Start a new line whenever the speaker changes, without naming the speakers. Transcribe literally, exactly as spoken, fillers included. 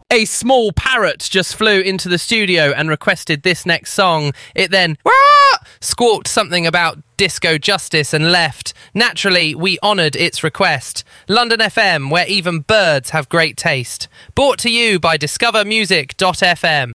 A small parrot just flew into the studio and requested this next song. It then squawked something about disco justice and left. Naturally, we honoured its request. London F M, where even birds have great taste. Brought to you by discover music dot f m.